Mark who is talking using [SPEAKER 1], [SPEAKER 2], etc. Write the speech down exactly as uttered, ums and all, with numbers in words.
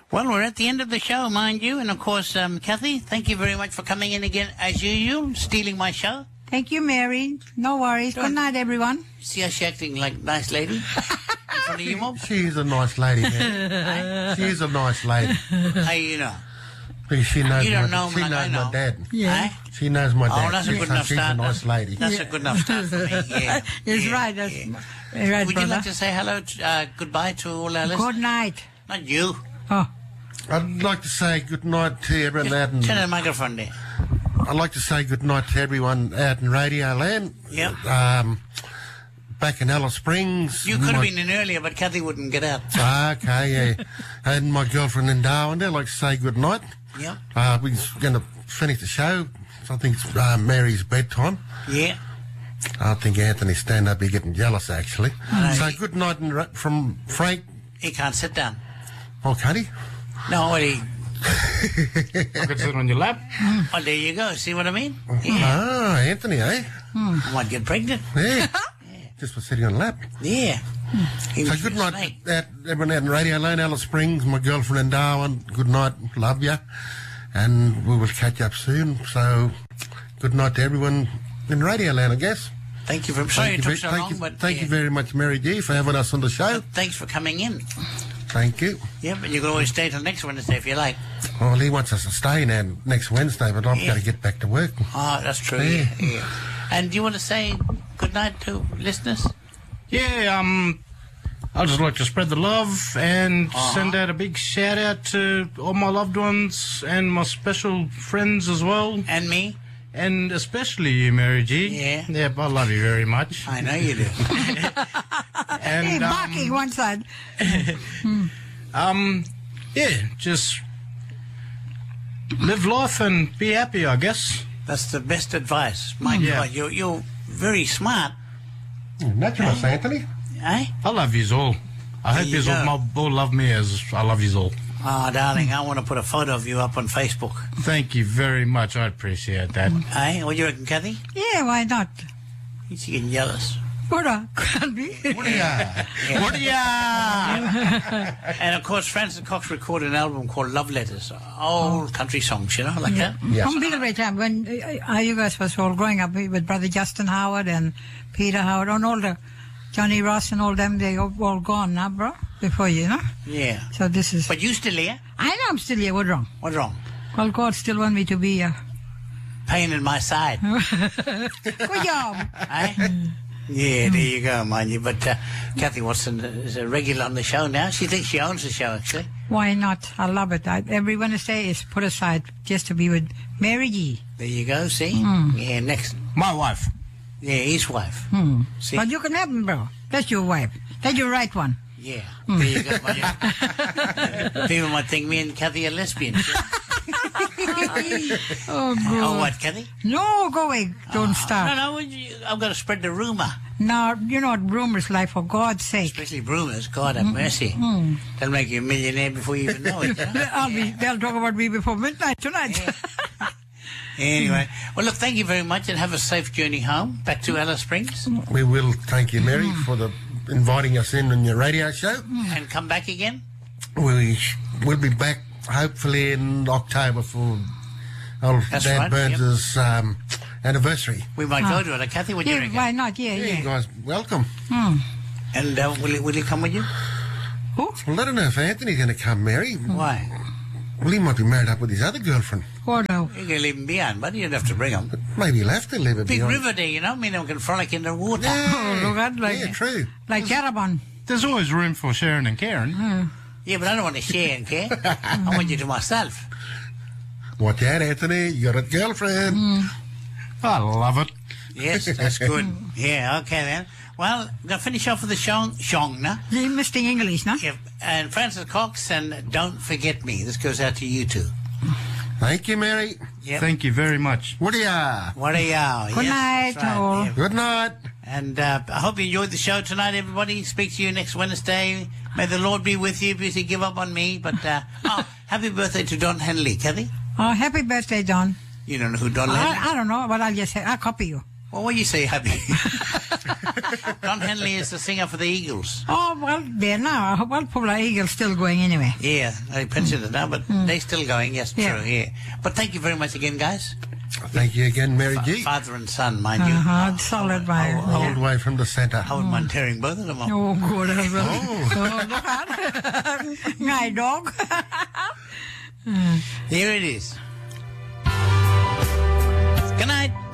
[SPEAKER 1] Well, we're at the end of the show, mind you. And, of course, um, Kathy, thank you very much for coming in again, as usual, stealing my show.
[SPEAKER 2] Thank you, Mary. No worries.
[SPEAKER 1] Don't.
[SPEAKER 2] Good night, everyone.
[SPEAKER 1] See how she acting like a nice lady in front of you, Mom?
[SPEAKER 3] She's a nice lady, man. She's a nice lady.
[SPEAKER 1] How you know?
[SPEAKER 3] Because she knows,
[SPEAKER 1] You don't
[SPEAKER 3] my,
[SPEAKER 1] know
[SPEAKER 3] she
[SPEAKER 1] like I
[SPEAKER 3] knows
[SPEAKER 1] know.
[SPEAKER 3] my dad.
[SPEAKER 2] Yeah.
[SPEAKER 1] Eh?
[SPEAKER 3] She knows my dad.
[SPEAKER 1] Oh, that's a good
[SPEAKER 3] so
[SPEAKER 1] enough
[SPEAKER 3] she's
[SPEAKER 1] start.
[SPEAKER 3] a nice lady.
[SPEAKER 1] That's a good enough start for me, yeah.
[SPEAKER 2] It's
[SPEAKER 1] yeah,
[SPEAKER 2] right. That's
[SPEAKER 1] yeah.
[SPEAKER 2] right,
[SPEAKER 1] Would
[SPEAKER 2] brother.
[SPEAKER 1] you like to say hello, to, uh, goodbye to all our listeners?
[SPEAKER 2] Good night.
[SPEAKER 1] Not you.
[SPEAKER 2] Oh,
[SPEAKER 3] I'd like to say good night to everyone out in,
[SPEAKER 1] Turn the microphone there.
[SPEAKER 3] I'd like to say good night to everyone out in Radio Land.
[SPEAKER 1] Yep.
[SPEAKER 3] Um, back in Alice Springs.
[SPEAKER 1] You could have
[SPEAKER 3] My-
[SPEAKER 1] been in earlier, but Kathy wouldn't get out.
[SPEAKER 3] Ah, okay, yeah. And my girlfriend in Darwin, I'd like to say good night.
[SPEAKER 1] Yep.
[SPEAKER 3] Uh, we're going to finish the show. I think it's uh, Mary's bedtime.
[SPEAKER 1] Yeah.
[SPEAKER 3] I think Anthony's stand up, he's getting jealous, actually.
[SPEAKER 1] know.
[SPEAKER 3] So good night and ra- from Frank.
[SPEAKER 1] He can't sit down.
[SPEAKER 3] Oh, can he?
[SPEAKER 1] No, well, he...
[SPEAKER 4] I could sit on your lap.
[SPEAKER 1] Oh, there you go. See what I mean? Yeah.
[SPEAKER 3] Ah, Anthony, eh?
[SPEAKER 1] I might get pregnant.
[SPEAKER 3] Yeah. Just for sitting on the lap.
[SPEAKER 1] Yeah. He
[SPEAKER 3] So
[SPEAKER 1] was
[SPEAKER 3] good
[SPEAKER 1] a
[SPEAKER 3] night,
[SPEAKER 1] snake.
[SPEAKER 3] at, everyone out in Radio Lane, Alice Springs, my girlfriend in Darwin. Good night, love you. And we will catch up soon. So good night to everyone in Radio Land, I guess.
[SPEAKER 1] Thank you for... Sorry it
[SPEAKER 3] you
[SPEAKER 1] took
[SPEAKER 3] ve-
[SPEAKER 1] so
[SPEAKER 3] thank
[SPEAKER 1] long,
[SPEAKER 3] you,
[SPEAKER 1] but...
[SPEAKER 3] Thank
[SPEAKER 1] yeah.
[SPEAKER 3] you very much, Mary G, for having us on the show.
[SPEAKER 1] Thanks for coming in.
[SPEAKER 3] Thank you.
[SPEAKER 1] Yeah, but you can always stay till next Wednesday if you like.
[SPEAKER 3] Well, he wants us to stay now next Wednesday, but I've
[SPEAKER 1] Yeah.
[SPEAKER 3] got to get back to work.
[SPEAKER 1] Oh, that's true.
[SPEAKER 3] Yeah.
[SPEAKER 1] Yeah. yeah. And do you want to say good night to listeners?
[SPEAKER 4] Yeah, um, I'd just like to spread the love and
[SPEAKER 1] Uh-huh.
[SPEAKER 4] send out a big shout out to all my loved ones and my special friends as well,
[SPEAKER 1] And me?
[SPEAKER 4] and especially you, Mary G.
[SPEAKER 1] Yeah.
[SPEAKER 4] Yeah, I love you very much.
[SPEAKER 1] I know you do.
[SPEAKER 4] And
[SPEAKER 2] hey,
[SPEAKER 4] um,
[SPEAKER 2] barking one side.
[SPEAKER 4] um, yeah, just live life and be happy, I guess.
[SPEAKER 1] That's the best advice. My
[SPEAKER 4] Yeah.
[SPEAKER 1] God, you're, you're very smart.
[SPEAKER 3] Naturalist, Anthony.
[SPEAKER 1] Eh?
[SPEAKER 4] I love yous all. I hope
[SPEAKER 1] you
[SPEAKER 4] yous all,
[SPEAKER 1] go.
[SPEAKER 4] my- all love me as I love yous all.
[SPEAKER 1] Oh, darling, I want to put a photo of you up on Facebook.
[SPEAKER 4] Thank you very much. I appreciate that.
[SPEAKER 1] Eh? What do you reckon, Kathy?
[SPEAKER 2] Yeah, why not?
[SPEAKER 1] She's getting jealous.
[SPEAKER 2] Buddha, can be.
[SPEAKER 3] What are you?
[SPEAKER 4] What do ya?
[SPEAKER 1] And, of course, Francis Cox recorded an album called Love Letters. Old country songs, you know, like that.
[SPEAKER 3] Yes.
[SPEAKER 2] From Bill Ray time, when uh, uh, you guys was all growing up with Brother Justin Howard and Peter Howard and all the Johnny Ross and all them, they all, all gone now, bro, before you, know?
[SPEAKER 1] Yeah.
[SPEAKER 2] So this is...
[SPEAKER 1] But you still here?
[SPEAKER 2] I know I'm still here. What's wrong?
[SPEAKER 1] What's wrong?
[SPEAKER 2] Well, God still want me to be here.
[SPEAKER 1] Pain in my side.
[SPEAKER 2] Good job.
[SPEAKER 1] Eh? Yeah, there you go, mind you. But uh, Kathy Watson is a regular on the show now. She thinks she owns the show, actually.
[SPEAKER 2] Why not? I love it. I, every Wednesday is put aside just to be with Mary G.
[SPEAKER 1] There you go, see? Yeah, next.
[SPEAKER 4] My wife.
[SPEAKER 1] Yeah, his wife.
[SPEAKER 2] Hmm.
[SPEAKER 1] See?
[SPEAKER 2] But you can have him, bro. That's your wife. That's your right one.
[SPEAKER 1] Yeah, there you go. mind you. People might think me and Kathy are lesbians.
[SPEAKER 2] Oh, God.
[SPEAKER 1] Oh, what, Kathy?
[SPEAKER 2] No, go away. Don't
[SPEAKER 1] No,
[SPEAKER 2] start.
[SPEAKER 1] no, you- I've got to spread the rumour.
[SPEAKER 2] No, you know what rumors like, for God's sake.
[SPEAKER 1] Especially rumours. God have mercy. They'll make you a millionaire before you even know it. You know?
[SPEAKER 2] I'll be, they'll talk about me before midnight tonight.
[SPEAKER 1] Anyway, well, look, thank you very much and have a safe journey home back to Alice Springs
[SPEAKER 3] We will thank you, Mary, for the inviting us in on your radio show.
[SPEAKER 1] and come back again.
[SPEAKER 3] We will be back hopefully in October for old
[SPEAKER 1] That's
[SPEAKER 3] Dad
[SPEAKER 1] right,
[SPEAKER 3] Burns' um, anniversary.
[SPEAKER 1] We might go to it. Kathy, what do you
[SPEAKER 2] Yeah,
[SPEAKER 1] reckon?
[SPEAKER 2] why not? Yeah,
[SPEAKER 3] Yeah, you
[SPEAKER 2] yeah.
[SPEAKER 3] guys, welcome.
[SPEAKER 1] And uh, will, he, will he come with you?
[SPEAKER 2] Who?
[SPEAKER 3] Well, I don't know if Anthony's going to come, Mary.
[SPEAKER 1] Why?
[SPEAKER 3] Well, he might be married up with his other girlfriend.
[SPEAKER 2] Oh, no.
[SPEAKER 1] You can leave him behind, but you don't have to bring him.
[SPEAKER 3] Maybe he'll have to leave it
[SPEAKER 1] Big
[SPEAKER 3] behind.
[SPEAKER 1] river there, you know. Me and him can frolic in the water.
[SPEAKER 3] Yeah,
[SPEAKER 2] Oh, look at like,
[SPEAKER 3] yeah, true.
[SPEAKER 2] like Caravan.
[SPEAKER 4] There's always room for Sharon and Karen.
[SPEAKER 1] Yeah, but I don't want to share and care. I want you to myself.
[SPEAKER 3] Watch out, Anthony. You got a girlfriend.
[SPEAKER 4] I love it.
[SPEAKER 1] Yes, that's good. Yeah, okay then. Well, I'm going to finish off with the Shong, Shong now.
[SPEAKER 2] You missing English, no?
[SPEAKER 1] Yeah, and Francis Cox, and Don't Forget Me. This goes out to you two.
[SPEAKER 3] Thank you, Mary.
[SPEAKER 1] Yep.
[SPEAKER 4] Thank you very much.
[SPEAKER 3] What are ya?
[SPEAKER 1] What are y'all?
[SPEAKER 2] Good
[SPEAKER 1] Yes,
[SPEAKER 2] night,
[SPEAKER 1] that's right,
[SPEAKER 2] all.
[SPEAKER 1] yeah.
[SPEAKER 3] Good night.
[SPEAKER 1] And uh, I hope you enjoyed the show tonight, everybody. Speak to you next Wednesday. May the Lord be with you because you give up on me. But, uh, oh, happy birthday to Don Henley, Kathy.
[SPEAKER 2] Oh, happy birthday, Don.
[SPEAKER 1] You don't know who Don Henley is?
[SPEAKER 2] I, I don't know, but I'll just say, I'll copy you.
[SPEAKER 1] Well, what do you say, happy? Don Henley is the singer for the Eagles.
[SPEAKER 2] Oh, well, they're now. Well, probably Eagles still going anyway.
[SPEAKER 1] Yeah, they pensioned it now, but they're still going. Yes,
[SPEAKER 2] Yeah.
[SPEAKER 1] true, yeah. But thank you very much again, guys.
[SPEAKER 3] Thank you again, Mary G.
[SPEAKER 1] Father and son, mind you.
[SPEAKER 2] Uh-huh, solid, my.
[SPEAKER 3] All the way from the centre.
[SPEAKER 1] I wouldn't mind tearing both of them off.
[SPEAKER 2] Oh, good. Oh, oh look at Guy dog.
[SPEAKER 1] Here it is.